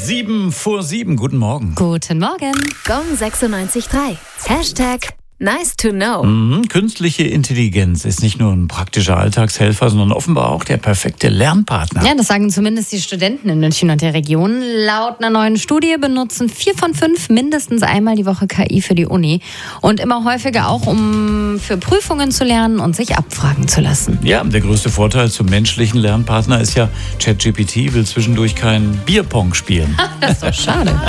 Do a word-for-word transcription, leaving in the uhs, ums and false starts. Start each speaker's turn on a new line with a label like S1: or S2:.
S1: Sieben vor sieben, guten Morgen.
S2: Guten Morgen.
S3: Gong sechsundneunzig Komma drei. Hashtag nice to know.
S1: Mhm. Künstliche Intelligenz ist nicht nur ein praktischer Alltagshelfer, sondern offenbar auch der perfekte Lernpartner.
S2: Ja, das sagen zumindest die Studenten in München und der Region. Laut einer neuen Studie benutzen vier von fünf mindestens einmal die Woche K I für die Uni. Und immer häufiger auch, um für Prüfungen zu lernen und sich abfragen zu lassen.
S1: Ja, der größte Vorteil zum menschlichen Lernpartner ist ja, ChatGPT will zwischendurch kein Bierpong spielen.
S2: Das ist doch schade.